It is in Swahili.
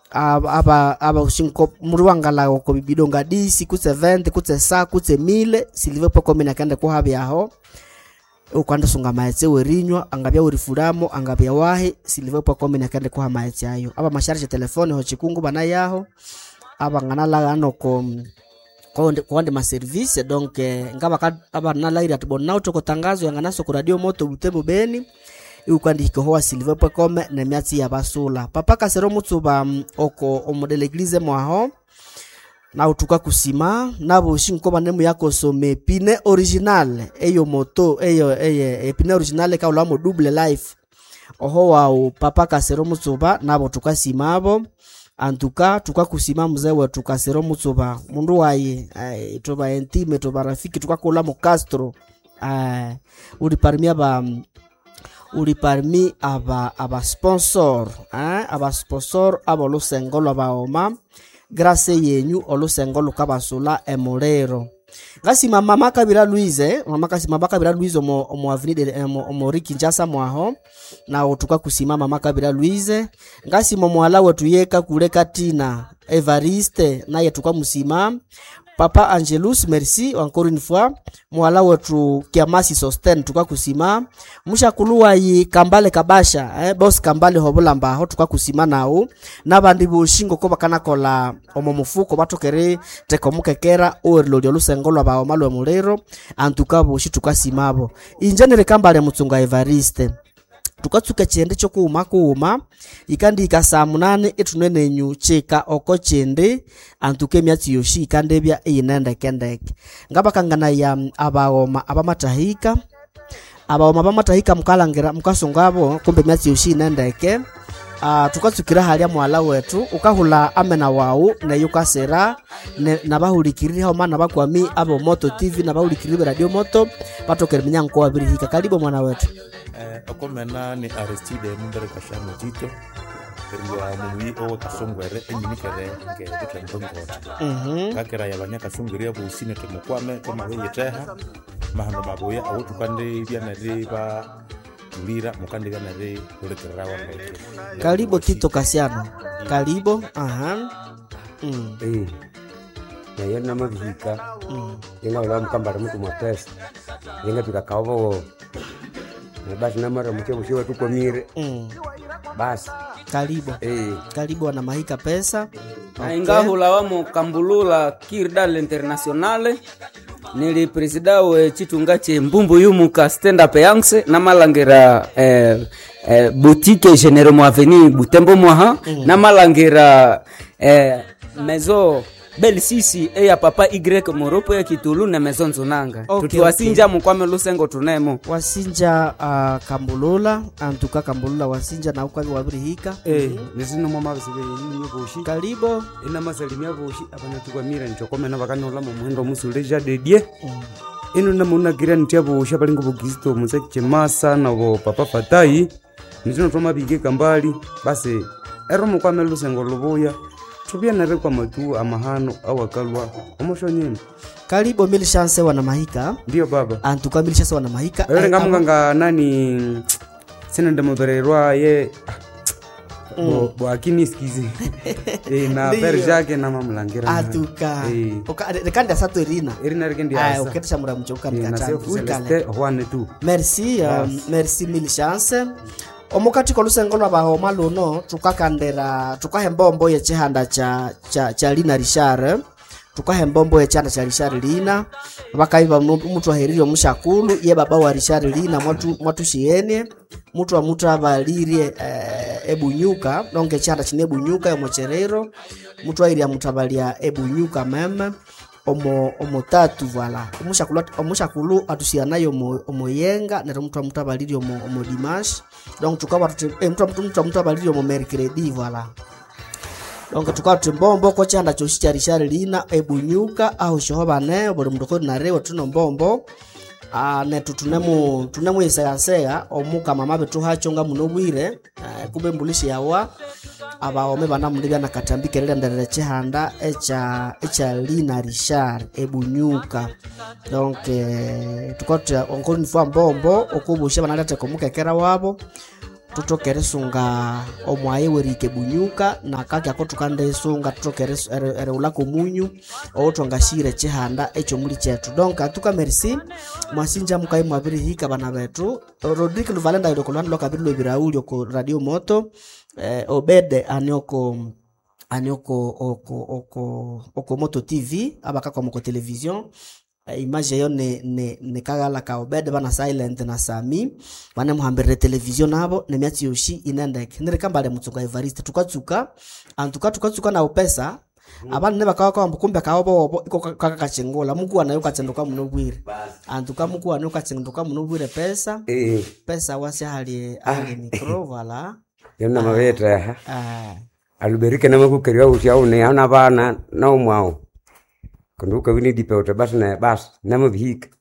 aba ushinko muruangala ko bibidonga disi kutse 20 kutse sa kutse 1000 silive poko mina kande ko habyaho ukwanda sunga maetse werinywa angabya urifuramo angabya wahe silive poko mina kande ko hamaetse ayo aba masharje telefone ho chikungu bana yaho aba nganala ano ko konde ma service donc ngaba aba nalaira tubona utoko tangazo yanganaso ku radio moto Butembo Beni ukandika hoa Silver Pekome na miati ya basula papa Kasero Mutsuba oko omodele eglise mwaho na utuka kusima nabo shinko banemu yako some pine original eyo moto eyo pine original ka ulamo double life oho wa papa Kasero Mutsuba nabo tukasimabo antuka tukakusima mzee wetu Kasero Mutsuba mundu waye toba intime toba rafiki tukakola mo Castro uri parmi aba sponsor aba lusengolo baoma grace yenyu olusengolo kabasula emolero ngasi mama Kabira Louise omo avenue omo Rikinjasa mwaho na utuka kusima mama Kabira Louise ngasi mwala wetu yeka kuleka Tina Evariste naye tukamusima papa Angelus merci encore une fois mwala wetu Kiamasi Sosten tukakusima mushakuluwa yi Kambale Kabasha boss Kambale Hobulamba ho tukakusima nao nabandi bushingo ko bakana kola omomufuko batokere tekomukekera orlodi olusengolo ba omalwe mulero antuka bushi tukasimabo injenere Kambale Mutsunga Evariste tukatsuka chende cyo kuuma ikandika saa 8 etunene nyu cheka oko chende antuke myati yoshi ikandebya eyinenda kendeke ngaba kangana ya abamatahika mukalangera mukasongabo kumbe myati yoshi inendeke tukatsukira halya mwala wetu ukahula amena wao na yukasera nabahulikirira ho mana bakwami abo Moto TV nabahulikirira radio moto batokera minyanko abirihika karibu mwana wetu okomena ni Aristide Mumbere Kashano Tito Rilwa mumui owe kasongwere enyinikere nge butlembongota kakera yabanya kasongwere busine tumukwame koma weyeteha mahando maboya awotukande byanare ba tulira mukande byanare ulekerera wameke karibu Tito Kasiano karibu ya na mavika yenga wala mkambara mtu mwatesa yenga tukakawo basi na mara mke mshiwa tuko mire basi karibu wana mahika pesa ingahula wamo kambulula Kirdal Internationale nili presida we chitungache mbumbu yumuka stand up yangse na malangera boutique General Avenue Butembo mwaha na malangera mezo Belisisi ya papa Y Moropo ya Kitulu na Maison Zonanga tutiwasinja mukwame lusengo tunemo wasinja Kambulula antuka Kambulula wasinja na ukwabi wabirihika nisino mama bisibe yinyo boshi karibu ina masalimia boshi abana tukwamira nchokome na bakanola mu muhendo musuleja dedie ino na muna gira ntia boshi abalingo bogisto museche masa na bo papa Fatai nisino toma bige kambali basi ero mukwame lusengo luboya tubia nare kwa matu amahano awakalwa omoshonyeni karibu mili chance wana mahika ndio baba antuka mili chance wana mahika ngamanga nani sina ndemobererwa ye bo akini skizi na berjake na mamlangira atuka rekanda sato Irina rekendi asa uketa mura mchoka nikatani Juan tu merci mili chance omukati kolusengolo abahoma luno tukahembombo ye chihanda cha Lina Richard tukahembombo ye chihanda cha Richard Lina bakaiba mtu aheriro mushakulu ye baba wa Richard Lina mwatu shiene mtu wa mtu abalirie ebunyuka nonge chihanda chine ebunyuka yomocherero mtu airia mutabalia ebunyuka meme omo vala omushakulu atusiana yo omoyenga nero mtu mutabaliri omo Dimash donc tukaba mtu mutabaliri omo Mercredi vala donc tukaba tumbombo ko chanda cyo Richard Lina ebunyuka aho shoba ne buri mudoko na rewo tuno mbombo netu tunemu isayasea omuka mama betu hachonga munobwire kube mbulishi yawa abaome bana mulibya nakatambike lele ndere chihanda echa Lina Richard ebunyuka donc tukota encore une fois mbombo okubusha banaleta komukekera wabo tutokere sunga omwaye werike bunyuka na kaki ako tukande sunga tutokere ere ulako munyu otonga shire chihanda echo muri chetu donc atuka merci mwasinja mukai mwabiri hika bana betu Rodrigue Luvalenda idokolwana lokabiri lo biraulio ko radio moto Obede anioko oko moto TV abaka kwa moko television image yo ne kagala ka Obede bana silent na Sami bana muhambere television nabo ne myati yoshi inendeke nire kambale mutsuka Evariste tukatsuka tukatsuka na opesa abana ne bakawa kwa mkumbe kaobo iko kaka kachengola muku anayo katsendoka munobwire antuka muku anayo katsendoka munobwire pesa wasi hali micro vala yana maveta aluberike na makukeriwa ushaone ana bana na umwao kunduka wini dipe utabasi na bas na mabihika